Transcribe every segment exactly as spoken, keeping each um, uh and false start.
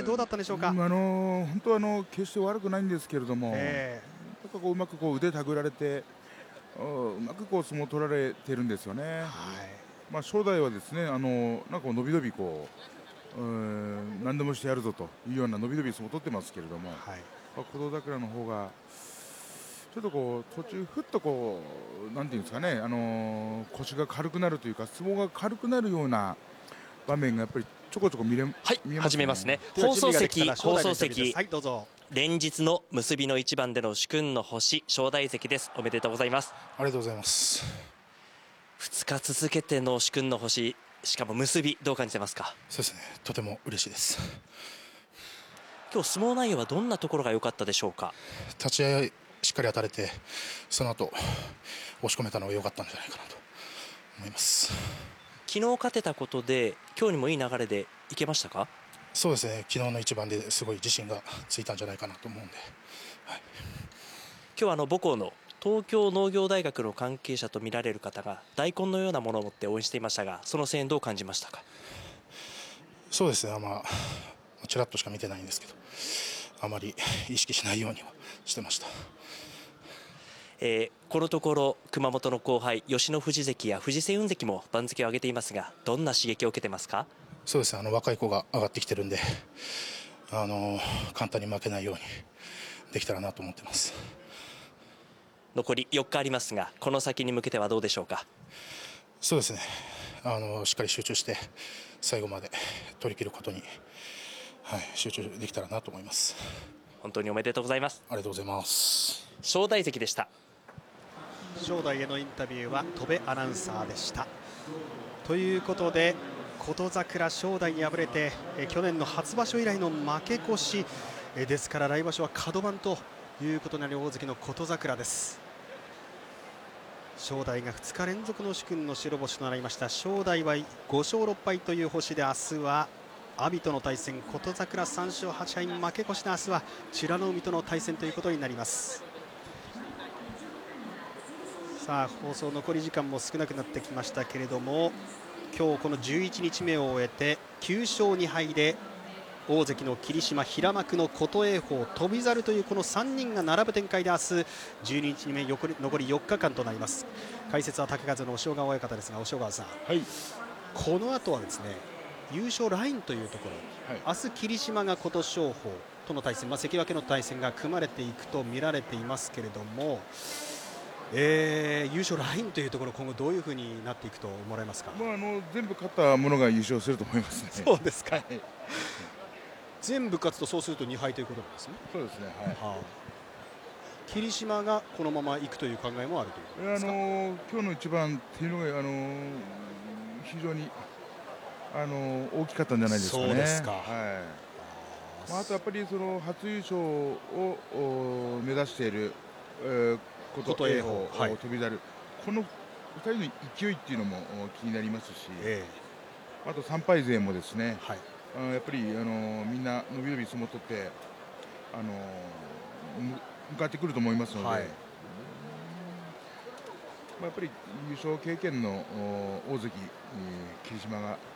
どうだったんでしょうか。 うん、あのー、本当はあの決して悪くないんですけれども、えー、なんかこううまくこう腕手繰られてうまくこう相撲を取られてるんですよね。はい、まあ、正代はですね、あのー、なんか伸び伸びこう、うん、何でもしてやるぞというような伸び伸び相撲を取ってますけれども、はい、まあ、琴櫻の方がちょっとこう途中ふっとこうなんていうんですかね、あのー、腰が軽くなるというか相撲が軽くなるような場面がやっぱりちょこちょこ見れ、 はい、 見えますね。 始めますね。放送席、放送席、 はい、どうぞ。 連日の結びの一番での殊勲の星、正代関です。おめでとうございます。 ありがとうございます。 ふつか続けての殊勲の星、しかも結び、どう感じてますか。 そうですね、とても嬉しいです。 今日相撲内容はどんなところが良かったでしょうか。 立ち合いしっかり当たれて、その後押し込めたのが良かったんじゃないかなと思います。 昨日勝てたことで今日にもいい流れでいけましたか。 そうですね、昨日の一番ですごい自信がついたんじゃないかなと思うんで、はい、 今日はあの母校の東京農業大学の関係者と見られる方が大根のようなものを持って応援していましたが、その声援どう感じましたか。 そうですね、まあちらっとしか見てないんですけど、あまり意識しないようにはしてました。 えー、このところ熊本の後輩吉野富士関や藤瀬雲関も番付を上げていますが、どんな刺激を受けてますか。 そうですね、あの若い子が上がってきてるんで、あの簡単に負けないようにできたらなと思ってます。 残りよっかありますが、この先に向けてはどうでしょうか。 そうですね、あのしっかり集中して最後まで取り切ることに、はい、集中できたらなと思います。 本当におめでとうございます。 ありがとうございます。 正代関でした。 正代へのインタビューは戸辺アナウンサーでした。ということで琴櫻正代に敗れてえ去年の初場所以来の負け越しえですから、来場所は角番ということになる大関の琴櫻です。正代がふつか連続の殊勲の白星となりました。正代はご勝ろっ敗という星で、明日は阿炎との対戦、琴櫻さん勝はち敗負け越しの明日は美ノ海との対戦ということになります。さあ、放送残り時間も少なくなってきましたけれども、今日このじゅういちにちめを終えてきゅう勝に敗で大関の霧島、平幕の琴恵光、翔猿というこのさんにんが並ぶ展開で、明日じゅうににちめ残り残りよっかかんとなります。解説は竹風の押尾川親方ですが、押尾川さん、はい、この後はですね、優勝ラインというところ、はい、明日霧島が琴勝峰との対戦、まあ、関脇の対戦が組まれていくと見られていますけれども、えー、優勝ラインというところ、今後どういうふうになっていくと思われますか。 まあ、あの全部勝った者が優勝すると思いますね。 そうですか、はい、全部勝つとそうするとに敗ということなんですね。 そうですね、はい、はあ、 霧島がこのままいくという考えもあるということですか。 あの今日の一番っていうのが、あの非常に、あの大きかったんじゃないですかね。 そうですか、 はい、まあ、あとやっぱりその初優勝を目指している、えー琴恵光、はい、翔猿、このふたりの勢いっていうのも気になりますし、えー、あとさん敗勢もですね、はい、あやっぱり、あのみんな伸び伸び相撲を取って、あの向かってくると思いますので、はい、まあ、やっぱり優勝経験の大関、えー、霧島が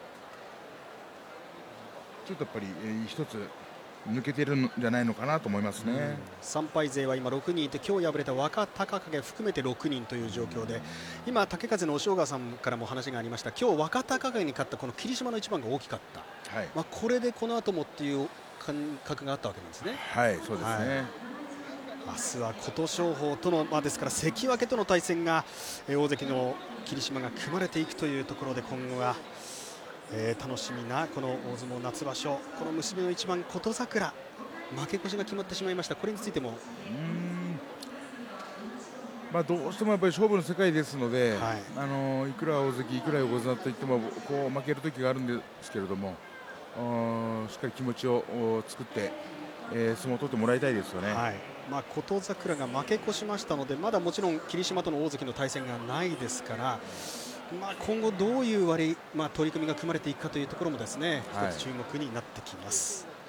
ちょっとやっぱり、えー、一つ抜けてるんじゃないのかなと思いますね。うん、 さん敗勢は今ろくにんいて、今日敗れた若隆景含めてろくにんという状況で、今竹風の押尾川さんからも話がありました、今日若隆景に勝ったこの霧島の一番が大きかった、はい、まあ、これでこの後もっていう感覚があったわけなんですね。 はい、そうですね、はい、 明日は琴勝峰との、まあ、ですから関脇との対戦が、えー、大関の霧島が組まれていくというところで、今後はえー、楽しみなこの大相撲夏場所、この結びの一番琴櫻、負け越しが決まってしまいました。これについても、うーん、 まあ、どうしてもやっぱり勝負の世界ですので、はい、あのいくら大関いくら横綱といってもこう負ける時があるんですけれども、しっかり気持ちを作って、えー、相撲を取ってもらいたいですよね。 はい、まあ、琴櫻が負け越しましたので、まだもちろん霧島との大関の対戦がないですから、まあ、今後どういう割り、まあ、取り組みが組まれていくかというところもですね、一つ注目になってきます。はい、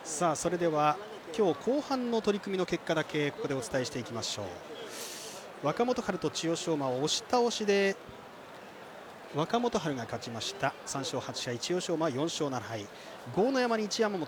さあ、それでは今日後半の取り組みの結果だけここでお伝えしていきましょう。若元春と千代翔馬を押し倒しで若元春が勝ちました。さん勝はち敗、千代翔馬はよん勝なな敗、豪ノ山に一山本